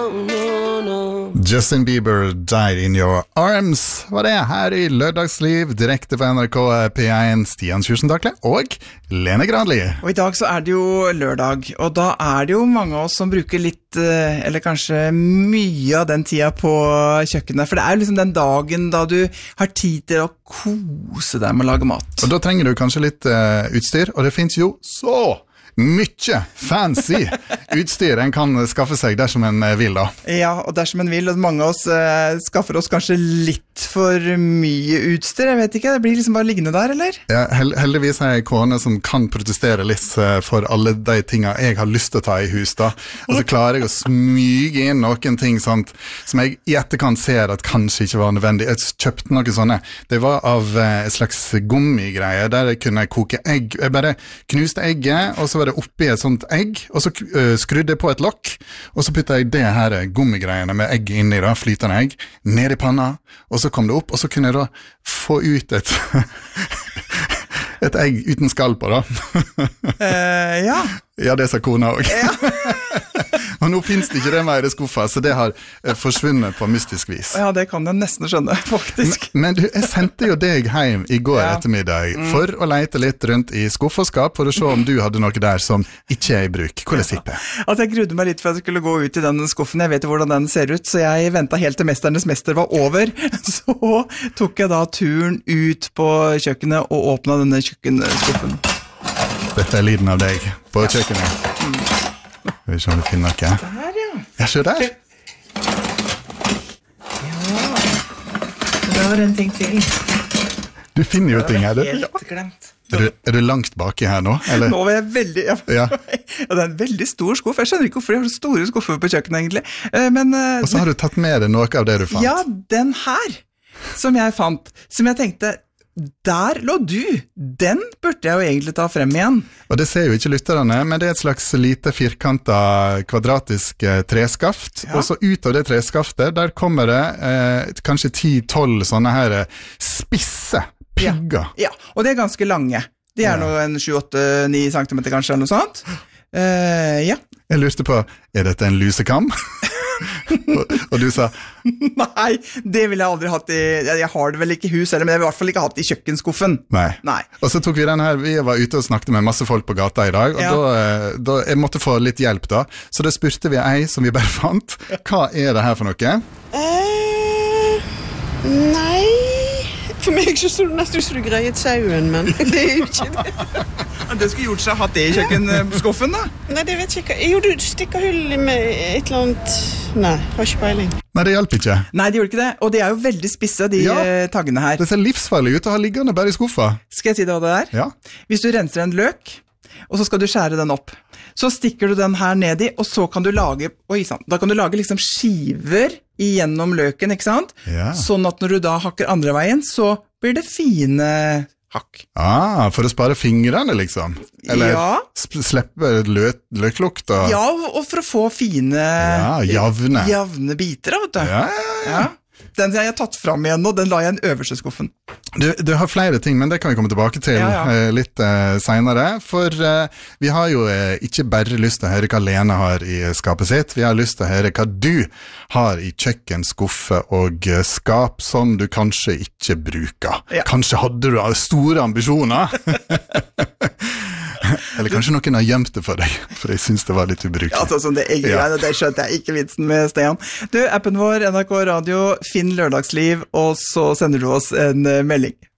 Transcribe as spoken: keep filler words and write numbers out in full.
Justin Bieber, Died in Your Arms, var det her i Lørdagsliv, direkte på N R K P én, Stian Kjursen Dakle og Lene Granli. Og i dag så er det jo lørdag, og da er det jo mange av oss som bruker litt, eller kanskje mye av den tida på kjøkkenet, for det er jo liksom den dagen da du har tid til å kose deg med å lage mat. Og da trenger du kanskje litt uh, utstyr, og det finnes jo så mye fancy utstyr en kan skaffe seg dersom en vil da. Ja, og dersom en vil, og mange av oss eh, skaffer oss kanskje litt for mye utstyr, jeg vet ikke, det blir liksom bare liggende der, eller? Ja, hel heldigvis er jeg kone som kan protestere litt for alle de tingene jeg har lyst til å ta i hus da, og så klarer jeg å smyge inn noen ting sånt, som jeg i etterkant ser at kanskje ikke var nødvendig. Jeg kjøpte noen sånne, det var av eh, et slags gummigreie, der jeg kunne koke egg, jeg bare knuste egget, og så var det oppi et sånt egg, og så uh, skrudde jeg på et lokk, og så puttet jeg det her gummigreiene med egg inni da, flytende egg, ned i panna, og så kom det opp, og så kunne jeg da få ut et et egg uten skall på da. uh, ja. Ja, det sa kona også. Ja. Og nå finnes det ikke det mer i skuffa, så det har eh, forsvunnet på mystisk vis. Ja, det kan jeg nesten skjønne, faktisk. Men, men du, jeg sendte jo deg hjem i går ja. ettermiddag mm. for å lete litt rundt i skuff og skap, for å se om du hadde noe der som ikke er i bruk. Hvordan sitter det? Altså, jeg grudde meg litt for at jeg skulle gå ut i den skuffen. Jeg vet jo hvordan den ser ut, så jeg ventet helt til Mesternes Mester var over. Så tok jeg da turen ut på kjøkkenet og åpnet denne kjøkkenskuffen. Dette er lyden av deg på kjøkkenet. Mm. Skal vi se om vi finner noe. Der, ja. Ja, se der. Ja. Det var en ting til. Du finner jo ting her. Det var helt glemt. Er du, er du langt baki her nå? Eller? Nå var jeg veldig... Ja. Ja. Ja, det er en veldig stor skuff. Jeg skjønner ikke hvorfor jeg har så store skuffer på kjøkkenet, egentlig. Men, og så har du tatt med deg noe av det du fant. Ja, den her, som jeg fant, som jeg tenkte... Der lå du! Den burde jeg jo egentlig ta frem igjen. Og det ser jo ikke lytterne, men det er et slags lite firkantet kvadratisk eh, treskaft. Ja. Og så ut av det treskaftet, der kommer det eh, kanskje ti tolv sånne her spisse pigger. Ja. ja, og det er ganske lange. De er ja. nå en sju åtte ni centimeter kanskje, eller noe sånt. Uh, ja. Jeg lurte på, er dette en lusekam? og, og du sa nei, det vil jeg aldri hatt i jeg har det vel ikke i hus eller, men jeg vil i hvert fall ikke hatt i kjøkkenskuffen. Nei. Nei. Og så tok vi den her, vi var ute og snakket med masse folk på gata i dag, og ja. da, da jeg måtte få litt hjelp da, så da spurte vi ei som vi bare fant, hva er det her for noe? Uh, nei for meg så stod det nesten ut som du greiet sauen, men det er jo ikke det. Det skulle gjort seg å ha det i kjøkkenskuffen da? Nei, det vet jeg ikke. Jo, du stikker hull med et eller annet... Nei, har ikke peiling. Nei, det hjelper ikke. Nei, det gjorde ikke det. Og de er jo veldig spisse, de ja, taggene her. Det ser livsfarlig ut å ha liggende bare i skuffa. Skal jeg si det hva det er? Ja. Hvis du renser en løk, og så skal du skjære den opp, så stikker du den her ned i, og så kan du lage... Oi, sant. Da kan du lage liksom skiver igjennom løken, ikke sant? Ja. Sånn at når du da hakker andre veien, så blir det fine hakk. Ah, for å spare fingrene liksom? Eller ja. slippe lø løklukt? Og... Ja, og for å få fine... Ja, javne. Javne biter, vet du. Ja, ja, ja. ja. Den jeg har tatt frem igjen nå, den la jeg i den øverste skuffen. Du, du har flere ting, men det kan vi komme tilbake til ja, ja. Eh, litt eh, senere, for eh, vi har jo eh, ikke bare lyst til å høre hva Lene har i skapet sitt, vi har lyst til å høre hva du har i kjøkken, skuffe og eh, skap som du kanskje ikke bruker. Ja. Kanskje hadde du store ambisjoner? Eller kanskje noen har gjemt det for deg, for jeg synes det var litt ubrukelig. Ja, altså, sånn det, jeg, ja. det skjønte jeg ikke vitsen med, Stian. Du, appen vår, N R K Radio, finn Lørdagsliv, og så sender du oss en melding.